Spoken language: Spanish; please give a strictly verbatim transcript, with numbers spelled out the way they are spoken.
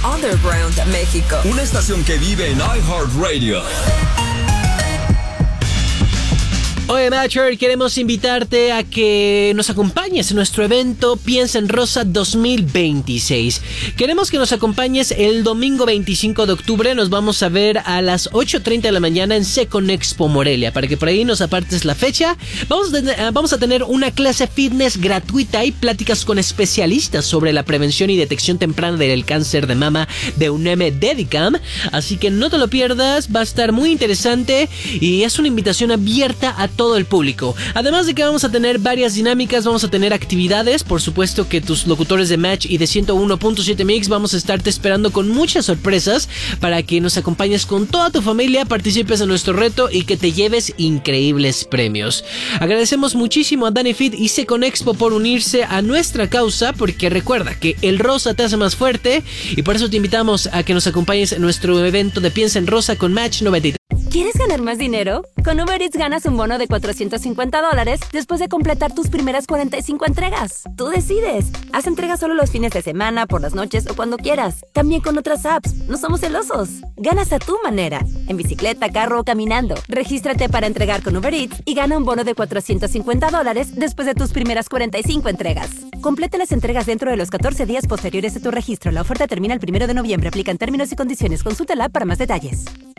Underground México. Una estación que vive en iHeartRadio. Oye, Matcher, queremos invitarte a que nos acompañes en nuestro evento Piensa en Rosa dos mil veintiséis. Queremos que nos acompañes el domingo veinticinco de octubre. Nos vamos a ver a las ocho treinta de la mañana en Secon Expo Morelia. Para que por ahí nos apartes la fecha. Vamos a, tener, vamos a tener una clase fitness gratuita y pláticas con especialistas sobre la prevención y detección temprana del cáncer de mama de UNEM Dedicam. Así que no te lo pierdas, va a estar muy interesante y es una invitación abierta a todo el público. Además de que vamos a tener varias dinámicas, vamos a tener actividades, por supuesto que tus locutores de Match y de ciento uno punto siete Mix vamos a estarte esperando con muchas sorpresas para que nos acompañes con toda tu familia, participes en nuestro reto y que te lleves increíbles premios. Agradecemos muchísimo a Dani Fit y Secon Expo por unirse a nuestra causa, porque recuerda que el rosa te hace más fuerte y por eso te invitamos a que nos acompañes en nuestro evento de Piensa en Rosa con Match noventa y tres. ¿Quieres ganar más dinero? Con Uber Eats ganas un bono de cuatrocientos cincuenta dólares después de completar tus primeras cuarenta y cinco entregas. Tú decides. Haz entregas solo los fines de semana, por las noches o cuando quieras. También con otras apps. No somos celosos. Ganas a tu manera. En bicicleta, carro o caminando. Regístrate para entregar con Uber Eats y gana un bono de cuatrocientos cincuenta dólares después de tus primeras cuarenta y cinco entregas. Completa las entregas dentro de los catorce días posteriores a tu registro. La oferta termina el primero de noviembre. Aplican términos y condiciones. Consulta la app para más detalles.